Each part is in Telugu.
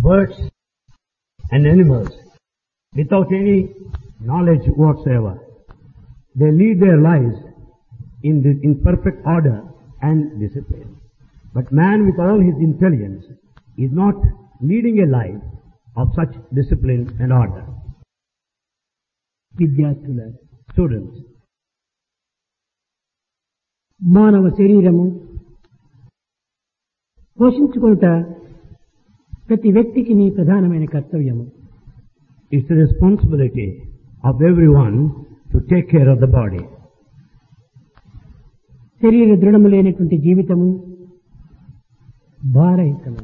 birds and animals without any knowledge whatsoever. They lead their lives in perfect order and discipline. But man with all his intelligence is not leading a life of such discipline and order. విద్యార్థుల Students, మానవ శరీరము పోషించుకొనుట ప్రతి వ్యక్తికి నీ ప్రధానమైన కర్తవ్యము. it's the responsibility of everyone to take care of the body. శరీర దృఢము లేనటువంటి జీవితము భారహితము.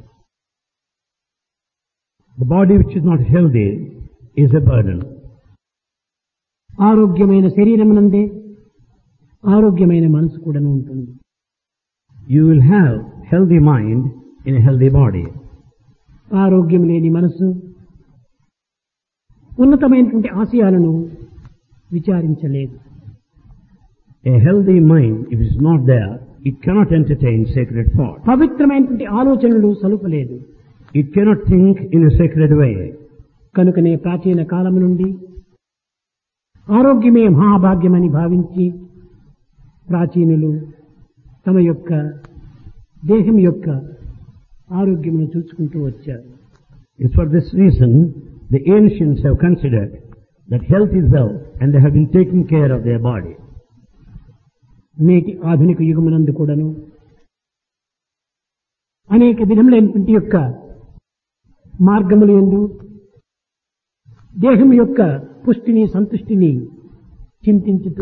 The body which is not healthy is a burden. ఆరోగ్యమైన శరీరమునందే ఆరోగ్యమైన మనసు కూడా ఉంటుంది. You will have healthy mind in a healthy body. ఆరోగ్యం లేని మనసు ఉన్నతమైనటువంటి ఆశయాలను విచారించలేదు. A healthy mind, if it is not there, it cannot entertain sacred thought. పవిత్రమైనటువంటి ఆలోచనలు సలుపలేదు. It cannot think in a sacred way. కనుకనే ప్రాచీన కాలం నుండి ఆరోగ్యమే మహాభాగ్యమని భావించి ప్రాచీనులు తమ యొక్క దేహం యొక్క ఆరోగ్యమును చూసుకుంటూ వచ్చారు. It's for this reason the ancients have considered that health is wealth and they have been taking care of their body. నేటి ఆధునిక యుగమునందు కూడాను అనేక విధములైనటువంటి యొక్క మార్గములు యందు దేహం యొక్క పుష్టిని సంతుష్టిని చింతించుతూ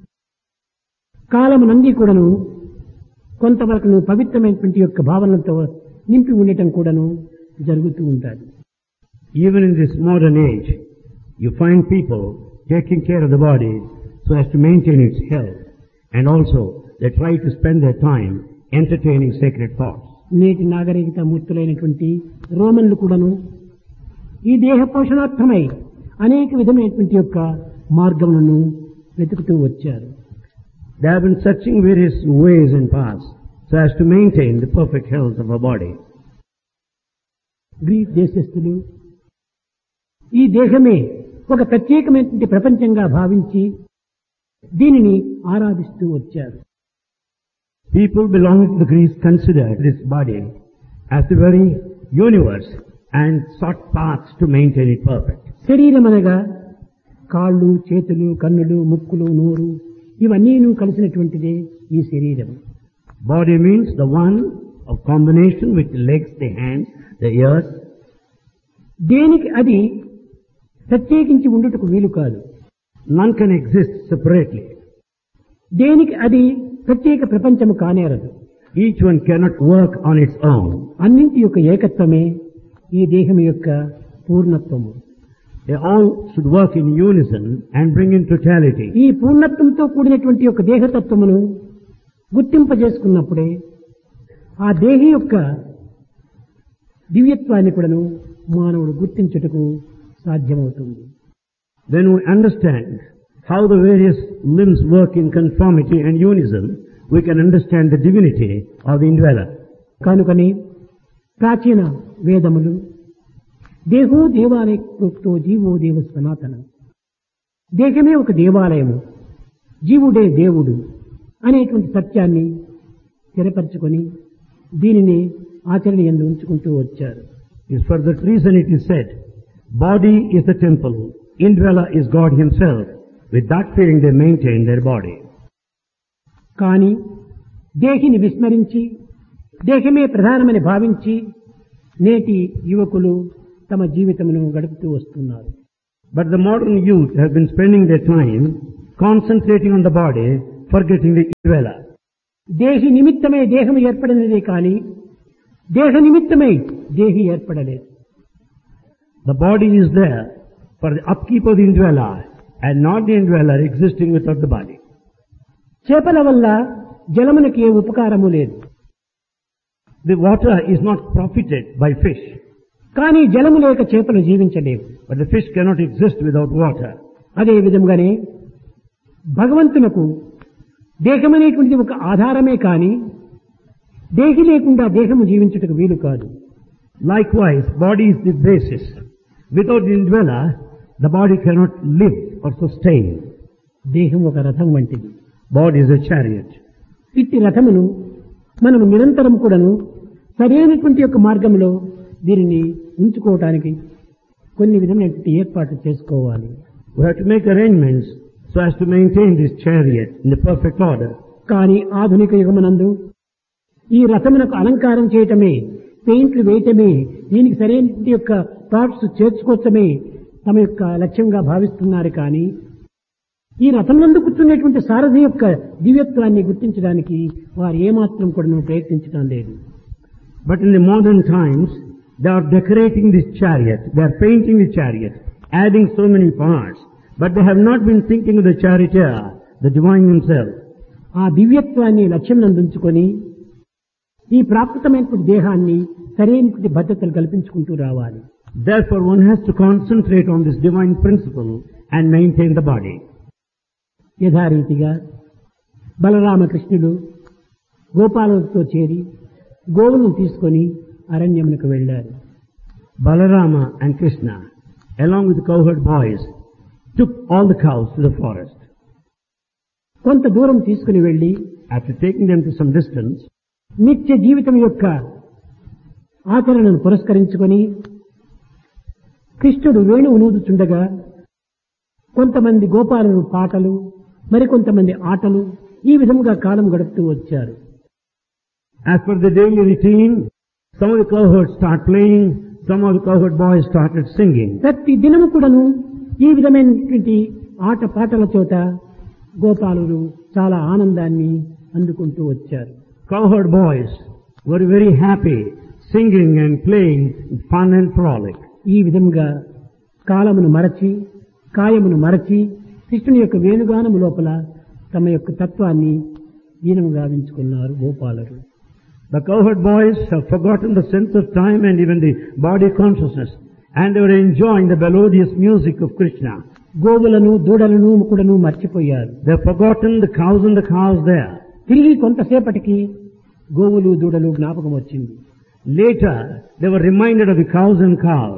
కాలమునంది కూడాను కొంతవరకు పవిత్రమైనటువంటి యొక్క భావనలతో నింపి ఉండటం కూడాను జరుగుతూ ఉంటుంది. Even in this modern age, you find people taking care of the body so as to maintain its health, and also they try to spend their time entertaining sacred thoughts. నేటి నాగరికత మూర్తులైనటువంటి రోమన్లు కూడాను ఈ దేహ పోషణార్థమై అనేక విధమైనటువంటి యొక్క మార్గములను వెతుకుతూ వచ్చారు. They have been searching various ways and paths so as to maintain the perfect health of our body. Grace దేశస్థులు ఈ దేహమే ఒక ప్రత్యేకమైనటువంటి ప్రపంచంగా భావించి దీనిని ఆరాధిస్తూ వచ్చారు. People belonging to the Greece considered this body as the very universe and sought paths to maintain it perfect. శరీరం అనగా కాళ్ళు, చేతులు, కన్నులు, ముక్కులు, నోరు ఇవన్నీను కలిసినటువంటిదే ఈ శరీరం. Body means the one of combination with the legs, the hands, the ears. దేనికి అది ప్రత్యేకించి ఉండుటకు వీలు కాదు. None can exist separately. దేనికి అది ప్రత్యేక ప్రపంచము కానేరదు. Each one cannot work on its own. అన్నింటి యొక్క ఏకత్వమే ఈ దేహం యొక్క పూర్ణత్వము. They all should work in unison and bring in totality. ఈ పూర్ణత్వంతో కూడినటువంటి యొక్క దేహతత్వమును గుర్తింపజేసుకున్నప్పుడే ఆ దేహి యొక్క దివ్యత్వాన్ని కూడాను మానవుడు గుర్తించుటకు సాధ్యమవుతుంది. When we understand how the various limbs work in conformity and unison, we can understand the divinity of the indweller. కనుకని ప్రాచీన వేదములు దేహో దేవాలయతో జీవో దేవ సనాతన, దేహమే ఒక దేవాలయము, జీవుడే దేవుడు అనేటువంటి సత్యాన్ని స్థిరపరచుకొని దీనిని ఆచరణ యందు ఉంచుకుంటూ వచ్చారు. It's for that reason it is said, body is the temple, indweller is God himself. With that feeling they maintain their body. కానీ దేహిని విస్మరించి దేహమే ప్రధానమని భావించి నేటి యువకులు తమ జీవితమును గడుపుతూ వస్తున్నారు. But the modern youth have been spending their time concentrating on the body, forgetting the indweller. దేహి నిమిత్తమై దేహము ఏర్పడినదే కానీ దేహ నిమిత్తమై దేహి ఏర్పడలేదు. The body is there for the upkeep of the indweller and not the indweller existing without the body. చేపల వల్ల జలమునకి ఏ ఉపకారము లేదు. The water is not profited by fish. కానీ జలము లేక చేపలు జీవించలేవు. But the fish cannot exist without water. అదే విధంగానే భగవంతునకు దేహమనేటువంటిది ఒక ఆధారమే కానీ దేహి లేకుండా దేహము జీవించుటకు వీలు కాదు. Likewise, body is the basis. Without the indweller, the body cannot live or sustain. దేహం ఒక రథం వంటిది. Body is a chariot. ఇట్టి రథమును మనము నిరంతరం కూడాను సరైనటువంటి యొక్క మార్గంలో దీనిని ఉంచుకోవటానికి కొన్ని విధమైనటువంటి ఏర్పాట్లు చేసుకోవాలి. We have to make arrangements so as to maintain this chariot in the perfect order. కానీ ఆధునిక యుగమునందు ఈ రథమునకు అలంకారం చేయటమే, పెయింట్లు వేయటమే, దీనికి సరైన యొక్క పార్ట్స్ చేర్చుకోవటమే తమ యొక్క లక్ష్యంగా భావిస్తున్నారు. కానీ ఈ రథంలో కూర్చున్నటువంటి సారథి యొక్క దివ్యత్వాన్ని గుర్తించడానికి వారు ఏమాత్రం కూడా ప్రయత్నించడం లేదు. But in the modern times, they are decorating this chariot, they are painting the chariot, adding so many parts, but they have not been thinking of the charioteer, the divine himself. ఆ దివ్యత్వాన్ని లక్ష్యం నందుంచుకొని ఈ ప్రాకృతమైనటువంటి దేహాన్ని సరైనటువంటి భద్రతలు కల్పించుకుంటూ రావాలి. Therefore, one has to concentrate on this divine principle and maintain the body. యథారీతిగా బలరామకృష్ణుడు గోపాలతో చేరి గోవులను తీసుకొని అరణ్యమునకు వెళ్లారు. Balarama and Krishna, along with the cowherd boys, took all the cows to the forest. కొంత దూరం తీసుకుని వెళ్లి After taking them to some distance, నిత్య జీవితం యొక్క ఆచరణను పురస్కరించుకొని కృష్ణుడు వేణువు నూదుచుండగా కొంతమంది గోపాలులు పాటలు, మరికొంతమంది ఆటలు, ఈ విధంగా కాలం గడుపుతూ వచ్చారు. as per the daily routine, some of the cowherds start playing, some of the cowherd boys started singing. ప్రతి దినము కూడాను ఈ విధమైనటువంటి ఆట పాటల చోట గోపాలులు చాలా ఆనందాన్ని అందుకుంటూ వచ్చారు. Cowherd boys were very happy, singing and playing fun and frolic. ఈ విధంగా కాలమును మరచి, కాయమును మరచి కృష్ణుని యొక్క వేణుగానము లోపల తమ యొక్క తత్వాన్ని దీనంగా గావించుకున్నారు గోపాలురు. The cowherd boys have forgotten the sense of time and even the body consciousness, and they were enjoying the melodious music of Krishna. గోవులను దూడలను కూడాను మర్చిపోయారు. They have forgotten the cows and the cows there. తిరిగి కొంతసేపటికి గోవులు దూడలు జ్ఞాపకం వచ్చింది. Later, they were reminded of the cows and cows.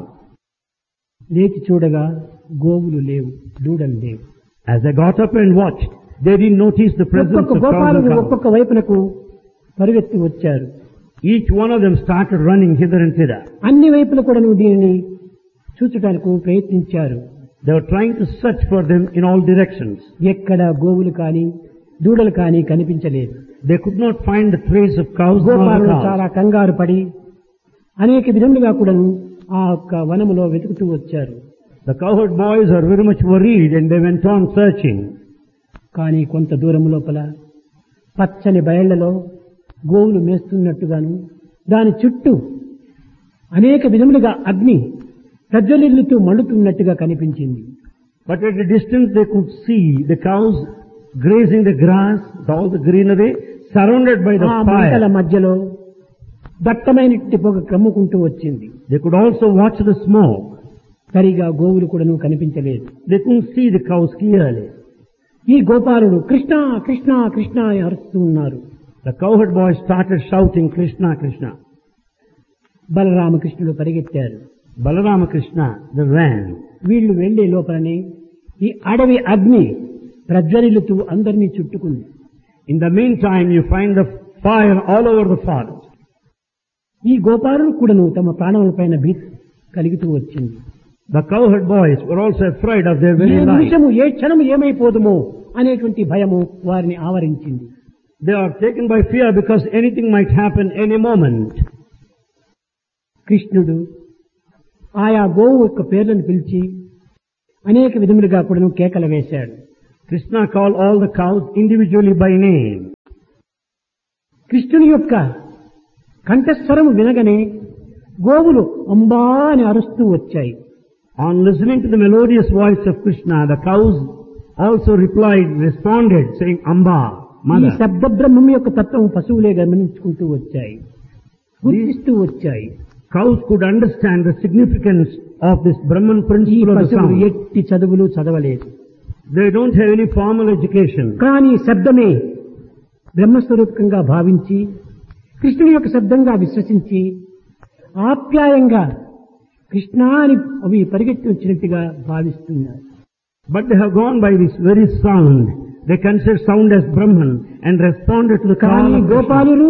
లేచి చూడగా గోవులు లేవు, దూడలు లేవు. As they got up and watched, they didn't notice the presence ఒక్కొక్క of cows and Gopaludu cows. ఒక్కొక్క వైపునకు పరిగెత్తి వచ్చారు. Each one of them started running hither and thither. అన్ని వైపులు కూడా దీనిని చూచడానికి ప్రయత్నించారు. They were trying to search for them in all directions. ఎక్కడ గోవులు కానీ దూడలు కానీ కనిపించలేదు. They could not find the trace of cows nor the గోపాలులు cows. చాలా కంగారు పడి అనేక విధములుగా కూడా ఆ యొక్క వనములో వెతుకుతూ వచ్చారు. The cowherd boys are very much worried and they went on searching. కానీ కొంత దూరం లోపల పచ్చని బయళ్లలో గోవులు మేస్తున్నట్టుగాను దాని చుట్టూ అనేక విధములుగా అగ్ని ప్రజ్వలిల్లుతూ మండుతున్నట్టుగా కనిపించింది. But at a distance they could see the cows grazing the grass, all the greenery, surrounded by the ఆ మంటల fire. మధ్యలో దట్టమైనటువంటి పొగ కమ్ముకుంటూ వచ్చింది. They could also watch the smoke. సరిగా గోవులు కూడాను కనిపించలేదు. They couldn't see the cows clearly. ఈ గోపాలుడు కృష్ణ కృష్ణ కృష్ణ అని అరుస్తూ ఉన్నారు. The cowherd boys started shouting, Krishna, Krishna. బలరామకృష్ణుడు పరిగెత్తారు. Balarama Krishna, they ran. వీళ్లు వెళ్లే లోపలనే ఈ అడవి అగ్ని ప్రజ్వలిల్లుతూ అందరినీ చుట్టుకుంది. In the meantime, you find the fire all over the forest. ఈ గోపాలులు కూడాను తమ ప్రాణములపైన భీతి కలుగుతూ వచ్చింది. The cowherd boys were also afraid of their A very life. నిమిషము ఏ క్షణము ఏమైపోదుమో అనేటువంటి భయము వారిని ఆవరించింది. They are taken by fear because anything might happen any moment. కృష్ణుడు ఆయా గోవు యొక్క పేర్లను పిలిచి అనేక విధములుగా కూడాను కేకలు వేశాడు. Krishna called all the cows individually by name. కృష్ణుని యొక్క కంఠస్వరము వినగనే గోవులు అంబా అని అరుస్తూ వచ్చాయి. On listening to the melodious voice of Krishna, the cows also responded, saying, Amba, ఈ Mother. శబ్ద బ్రహ్మం యొక్క తత్వం పశువులే గమనించుకుంటూ వచ్చాయి, గుర్తిస్తూ వచ్చాయి. Cows could understand the significance of this Brahman ఈ principle of the పశువులు sound. ఎట్టి చదువులు చదవలేదు. They don't have any formal education. కానీ శబ్దమే బ్రహ్మస్వరూపకంగా భావించి కృష్ణుని యొక్క శబ్దంగా విశ్వసించి ఆప్యాయంగా కృష్ణ అని అవి పరిగెత్తి వచ్చినట్టుగా భావిస్తున్నారు. But they have gone by this very sound. They consider sound as Brahman and responded to the call కానీ of Krishna. గోపాలురు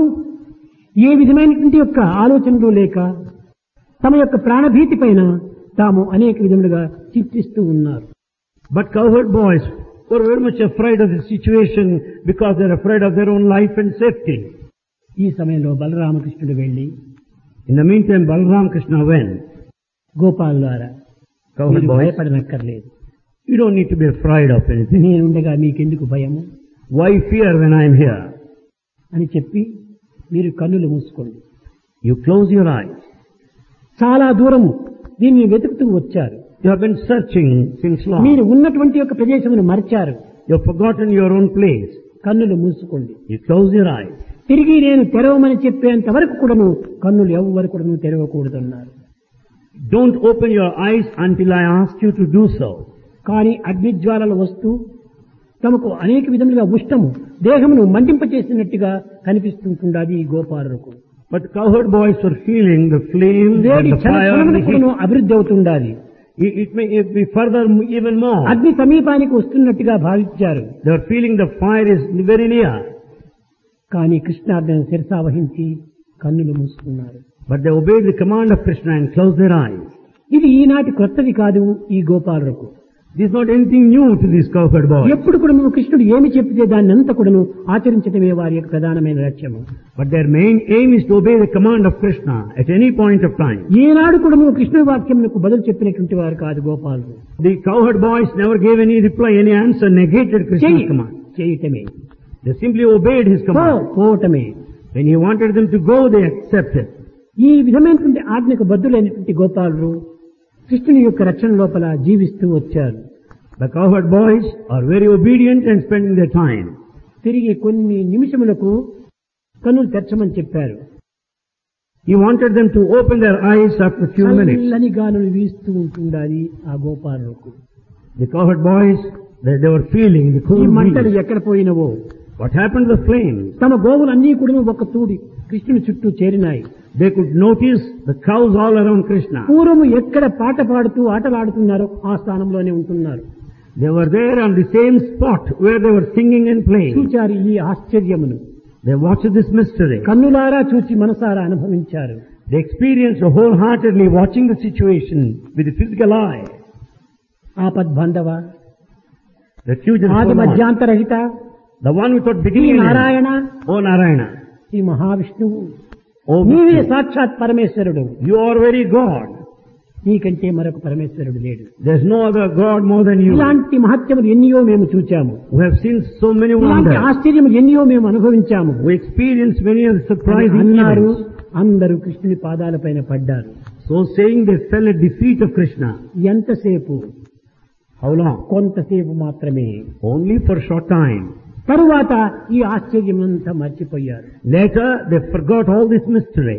ఏ విధమైనటువంటి యొక్క ఆలోచనలు లేక తమ యొక్క ప్రాణభీతి పైన తాము అనేక విధములుగా చింతిస్తూ ఉన్నారు. But cowherd boys were very much afraid of the situation because they are afraid of their own life and safety. ఈ సమయంలో బలరామకృష్ణుడు వెళ్లి, In the meantime, Balaram Krishna went. గోపాలులారా, Cowherd మీరు boys, భయపడనక్కర్లేదు. you don't need to be afraid of anything. నేనుండగా మీకెందుకు భయము Why fear when I am here? అని చెప్పి మీరు కన్నులు మూసుకోండి. You close your eyes. చాలా దూరము దీన్ని వెతుకుతూ వచ్చారు. You have been searching since long. మీరు ఉన్నటువంటి యొక్క ప్రదేశమును మర్చారు. You have forgotten your own place. కన్నులు మూసుకోండి. You close your eyes. తిరిగి నేను తెరవమని చెప్పేంత వరకు కూడాను కన్నులు ఎవ్వరు కూడాను తెరవకూడదన్నారు. Don't open your eyes until I ask you to do so. కానీ అగ్నిజ్వాలలు వస్తూ తమకు అనేక విధములుగా ఉష్ణము దేహమును మండింపచేసినట్టుగా కనిపిస్తుంటున్నది ఈ గోపాలులకు. But the cowherd boys were feeling the flame, వేడి the fire, and the heat. క్షణమును అభివృద్ధి అవుతుండాలి. It may be further even more. అగ్ని సమీపానికి వస్తున్నట్టుగా భావించారు. They are feeling the fire is very near. కానీ కృష్ణార్జున శిరసావహించి కన్నులు మూసుకున్నారు. But they obeyed the command of Krishna and closed their eyes. ఇది ఈనాటి కొత్తది కాదు ఈ గోపాలులకు. This is not anything new to these cowherd boys. ఎప్పుడు కూడా కృష్ణుడు ఏమి చెప్తే దాన్ని అంతా కూడాను ఆచరించడమే వారి యొక్క ప్రధానమైన లక్ష్యము. But their main aim is to obey the command of Krishna at any point of time. ఈనాడు కూడా కృష్ణుడి వాక్యమునకు బదులు చెప్పినటువంటి వారు కాదు గోపాలుడు. The cowherd boys never gave any reply, any answer, negated Krishna's command. చేయటమే, They simply obeyed his command. పోవటమే. When he wanted them to go, they accepted. ఈ విధమైనటువంటి ఆజ్ఞకు బద్దులైనటువంటి గోపాలుడు కృష్ణుని యొక్క రక్షణ లోపల జీవిస్తూ వచ్చారు. The cowherd boys are very obedient and spending their time. తిరిగి కొన్ని నిమిషములకు కన్నులు తెరచమని చెప్పారు. He wanted them to open their eyes after a few minutes. చల్లని గాలులు వీస్తూ ఉంటుండాలి ఆ గోపాలులకు. The cowherd boys, they were feeling the ఈ cool మంటలు breeze. ఎక్కడ పోయినవో, What happened to the flames? తమ గోవులన్నీ కూడా ఒక తూడి కృష్ణుని చుట్టూ చేరినాయి. They could notice the cows all around Krishna. పూర్వము ఎక్కడ పాట పాడుతూ ఆటలాడుతున్నారో ఆ స్థానంలోనే ఉంటున్నారు. They were there on the same spot where they were singing and playing. చూచారు ఈ ఆశ్చర్యమును. They watched this mystery. కన్నులారా చూచి మనసారా అనుభవించారు. They experienced wholeheartedly watching the situation with the physical eye. ఆపద్బాంధవ, Refuge and ఆది so on. మధ్యాంతరహిత, The one without ఈ beginning and end. Narayana, O Narayana. ఈ మహావిష్ణువు, O నీవే Vishnu. సాక్షాత్ పరమేశ్వరుడు. You are very God. నీకంటే మరొక పరమేశ్వరుడు లేడు. There is no other God more than you. ఇలాంటి మహత్యములు ఎన్నియో మేము చూచాము. We have seen so many ఇలాంటి wonders. ఆశ్చర్యము ఎన్నియో మేము అనుభవించాము. We experienced many of the surprising అన్నారు. events. అందరూ కృష్ణుని పాదాలపైన పడ్డారు. So saying, they fell at the feet of Krishna. ఎంతసేపు? How long? కొంతసేపు మాత్రమే. Only for a short time. తరువాత ఈ ఆశ్చర్యమంతా మర్చిపోయారు. Later, they forgot all this mystery.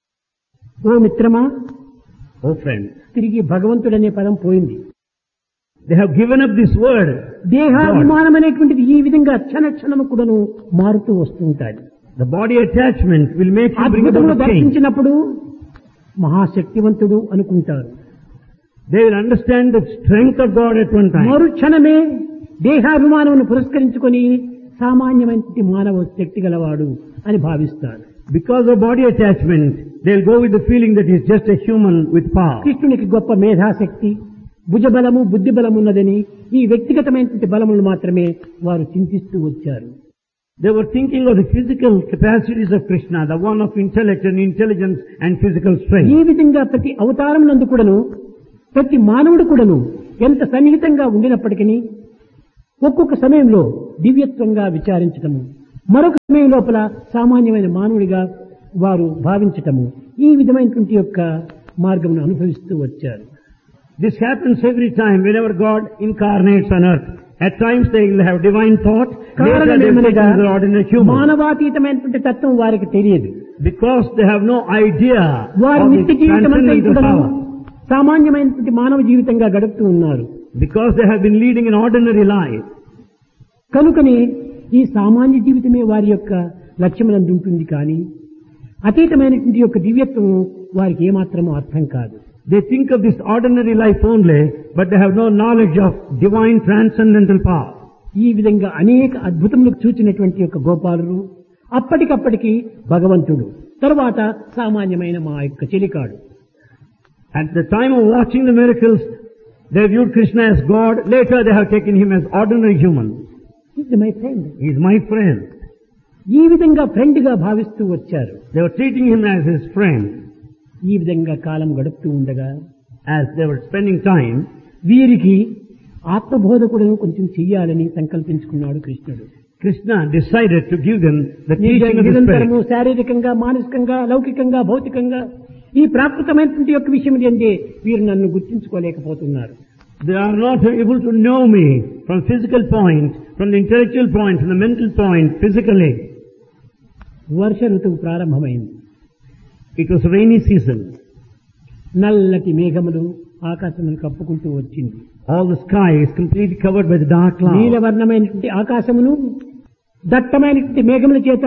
ఓ మిత్రమా, Oh friend, తిరిగి భగవంతుడనే పదం పోయింది. they have given up this word. దేహాభిమానం అనేటువంటిది ఈ విధంగా క్షణక్షణము కూడాను మారుతూ వస్తుంటాడు. The body attachment will make you bring అద్భుతములు about a change. దర్శించినప్పుడు మహాశక్తివంతుడు అనుకుంటారు. They will understand the strength of God at one time. మరుక్షణమే దేహాభిమానమును పురస్కరించుకొని సామాన్యమైన మానవ శక్తి గలవాడు అని భావిస్తారు. Because of body attachment, they'll go with the feeling that he's just a human with power. కృష్ణునికి గొప్ప మేధాశక్తి, భుజబలము, బుద్ధి బలము ఉన్నదని ఈ వ్యక్తిగతమైనటువంటి బలములు మాత్రమే వారు చింతిస్తూ వచ్చారు. They were thinking of the physical capacities of Krishna, the one of intellect and intelligence and physical strength. ఈ విధంగా ప్రతి అవతారం నందు కూడాను, ప్రతి మానవుడు కూడాను ఎంత సన్నిహితంగా ఉండినప్పటికీ ఒక్కొక్క సమయంలో దివ్యత్వంగా విచారించటము, మరొక సమయం లోపల సామాన్యమైన మానవుడిగా వారు భావించటము, ఈ విధమైనటువంటి యొక్క మార్గమును అనుభవిస్తూ వచ్చారు. This happens every time whenever God incarnates on earth. At times they will have divine thought, later they will become the ordinary human. మానవాతీతమైనటువంటి తత్వం వారికి తెలియదు. Because they have no idea వారి of నిత్య the జీవితం అంతా transcendental కూడా power. సామాన్యమైనటువంటి మానవ జీవితంగా గడుపుతూ ఉన్నారు. Because they have been leading an ordinary life. కనుకని ఈ సామాన్య జీవితమే వారి యొక్క లక్ష్యమునందు ఉంటుంది. కానీ అతీతమైనటువంటి యొక్క దివ్యత్వము వారికి ఏమాత్రమూ అర్థం కాదు. They think of this ordinary life only, but they have no knowledge of divine transcendental power. ఈ విధంగా అనేక అద్భుతములు చూచినటువంటి యొక్క గోపాలుడు అప్పటికప్పటికి భగవంతుడు, తరువాత సామాన్యమైన మా యొక్క చెలికాడు. At the time of watching the miracles, they viewed Krishna as God. Later they have taken him as ordinary human. My friend, He is my friend. ఈ విధంగా ఫ్రెండ్ గా భావిస్తూ వచ్చారు. They were treating him as his friend. ఈ విధంగా కాలం గడుపుతూ ఉండగా As they were spending time, వీరికి ఆత్మబోధకుడును కొంచెం చెయ్యాలని సంకల్పించుకున్నాడు కృష్ణుడు. Krishna decided to give them the teaching of the నిరంతరము Spirit. శారీరకంగా, మానసికంగా, లౌకికంగా, భౌతికంగా ఈ ప్రాకృతమైనటువంటి యొక్క విషయం ఏంటంటే వీరు నన్ను గుర్తించుకోలేకపోతున్నారు. They are not able to know me from physical point, from the intellectual point, from the mental point, physically. వర్ష ఋతువు ప్రారంభమైంది. It was rainy season. నల్లటి మేఘములు ఆకాశమును కప్పుకుంటూ వచ్చింది. All the sky is completely covered by the dark clouds. నీలవర్ణమైనటువంటి ఆకాశమును దట్టమైనటువంటి మేఘముల చేత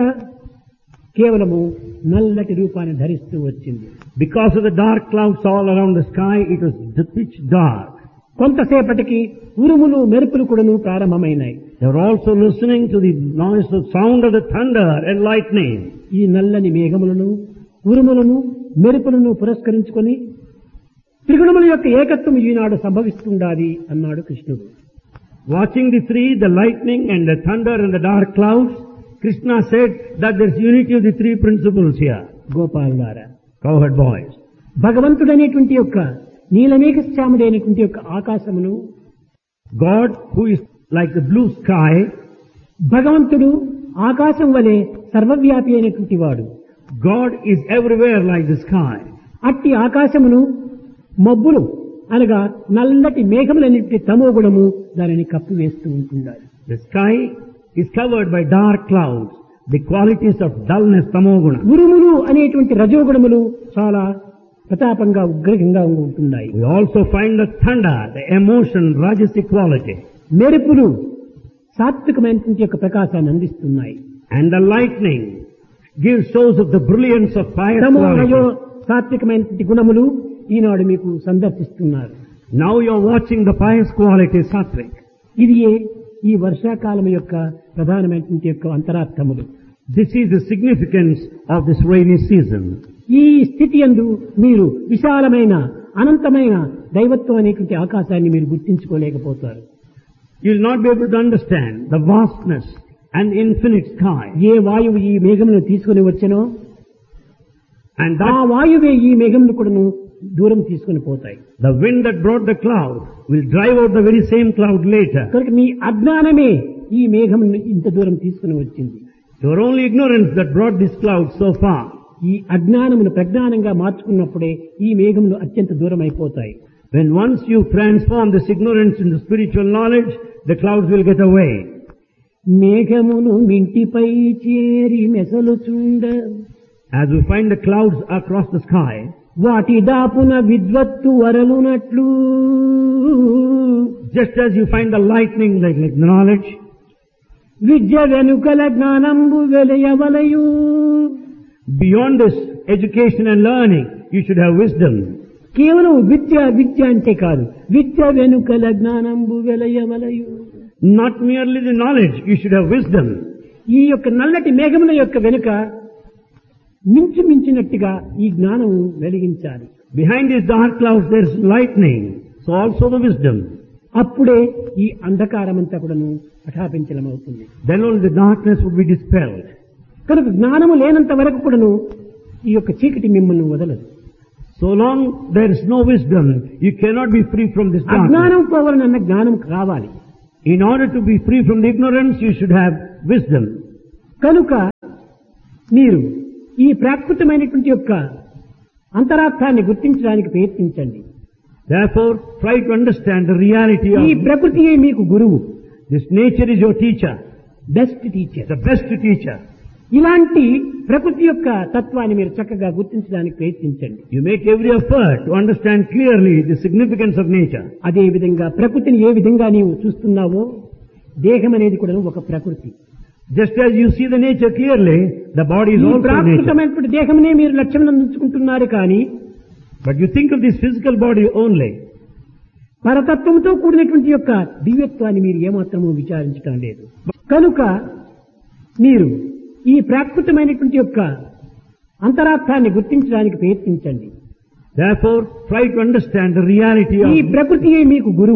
కేవలము నల్లటి రూపాన్ని ధరిస్తూ వచ్చింది. Because of the dark clouds all around the sky, it was pitch dark. కొంతసేపటికి ఉరుములు మెరుపులు కూడాను ప్రారంభమైనాయి. They were also listening to the noise of sound of the thunder and lightning. ఈ నల్లని మేఘములను, ఉరుములను, మెరుపులను పురస్కరించుకొని త్రిగుణముల యొక్క ఏకత్వం ఈనాడు సంభవిస్తుండాలి అన్నాడు కృష్ణుడు. Watching the three, the lightning and the thunder and the dark clouds, Krishna said that there is unity of the three principles here. గోపాలులారా, Cowherd boys. భగవంతుడనేటువంటి యొక్క నీలమేఘశ్యాముడైనటువంటి యొక్క ఆకాశమును, God, who is like the blue sky, భగవంతుడు ఆకాశం వలె సర్వవ్యాపి అయినటువంటి వాడు. God is everywhere like the sky. అట్టి ఆకాశమును మబ్బులు అనగా నల్లటి మేఘములన్నింటి తమో గుణము దానిని కప్పివేస్తూ ఉంటుండాలి. The sky is covered by dark clouds, the qualities of dullness, tamoguna. ఉరుములు అనేటువంటి రజోగుణములు చాలా ప్రతాపంగా ఉగ్రహంగా ఉంటున్నాయి. We also find the thunder, the emotion, rajasic quality. మెరుపులు సాత్వికమైనటువంటి యొక్క ప్రకాశాన్ని అందిస్తున్నాయి. And the lightning gives shows of the brilliance of fire తమో రజో quality. సాత్వికమైనటువంటి గుణములు ఈనాడు మీకు సందర్శిస్తున్నారు. Now you are watching the pious quality, sattvic. ఇది ఈ వర్షాకాలం యొక్క ప్రధానమైనటువంటి యొక్క అంతరార్థములు. This is the significance of this rainy season. ఈ స్థితి యందు మీరు విశాలమైన అనంతమైన దైవత్వం అనేటువంటి ఆకాశాన్ని మీరు గుర్తించుకోలేకపోతారు. You will not be able to understand the vastness and infinite sky. ఏ వాయువు ఈ మేఘమును తీసుకుని వచ్చెనో And ఆ that వాయువే ఈ మేఘమును కూడాను దూరం తీసుకుని పోతాయి. the wind that brought the cloud will drive out the very same cloud later. కనుక మీ అజ్ఞానమే ఈ మేఘమును ఇంత దూరం తీసుకుని వచ్చింది. Your only ignorance that brought this cloud so far. ఈ అజ్ఞానమును ప్రజ్ఞానంగా మార్చుకున్నప్పుడే ఈ మేఘములు అత్యంత దూరం అయిపోతాయి. When once you transform this ignorance into spiritual knowledge, the clouds will get away. మేఘమును మింటిపై చేరి మెసలుచుండ As we find the clouds across the sky, వాటి దాపున విద్వత్తు వరలునట్లు just as you find the lightning like knowledge, విద్య వెనుకల జ్ఞానంబు వెలయవలయు. beyond this education and learning, you should have wisdom. కేవలం విద్య అంటే కాదు, విద్య వెనుకల జ్ఞానంబు వెలయవలయు. Not merely the knowledge, you should have wisdom. ఈ యొక్క నల్లటి మేఘముల యొక్క వెనుక మించినట్టుగా ఈ జ్ఞానం వెలిగించాలి. Behind these dark clouds there is lightning, so also the wisdom. అప్పుడే ఈ అంధకారమంతా కూడాను పటాపించలమవుతుంది. Then only the darkness would be dispelled. కనుక జ్ఞానము లేనంత వరకు కూడాను ఈ యొక్క చీకటి మిమ్మల్ని వదలదు. So long there is no wisdom, you cannot be free from this darkness. అజ్ఞానం పోవాలన్న జ్ఞానం రావాలి. In order to be free from the ignorance, you should have wisdom. కనుక మీరు ఈ ప్రాకృతమైనటువంటి యొక్క అంతరార్థాన్ని గుర్తించడానికి ప్రయత్నించండి. Therefore, try to understand the reality ఈ of ప్రకృతియే మీకు గురువు. this. Nature is your teacher, best teacher. the best teacher. ఇలాంటి ప్రకృతి యొక్క తత్వాన్ని మీరు చక్కగా గుర్తించడానికి ప్రయత్నించండి. You make every effort to understand clearly the significance of nature. అదే విధంగా ప్రకృతిని ఏ విధంగా నీవు చూస్తున్నావో దేహం అనేది కూడా ఒక ప్రకృతి. Just as you see the nature clearly, the body is ఈ also nature. ప్రాకృతమైనటువంటి దేహమునే మీరు లక్ష్యం అందించుకుంటున్నారు కానీ But you think of this physical body only. పరతత్వంతో కూడినటువంటి యొక్క దివ్యత్వాన్ని మీరు ఏమాత్రము విచారించడం లేదు. కనుక మీరు ఈ ప్రాకృతమైనటువంటి యొక్క అంతరార్థాన్ని గుర్తించడానికి ప్రయత్నించండి. Therefore, try to understand the reality ఈ of ప్రకృతియే మీకు గురువు.